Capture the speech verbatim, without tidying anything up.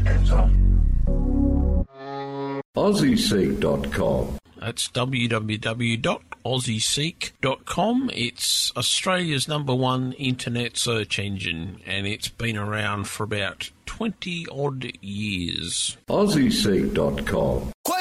Hands on. Aussie Seek dot com. That's w w w dot aussie seek dot com. It's Australia's number one internet search engine, and it's been around for about twenty odd years. Aussie Seek dot com.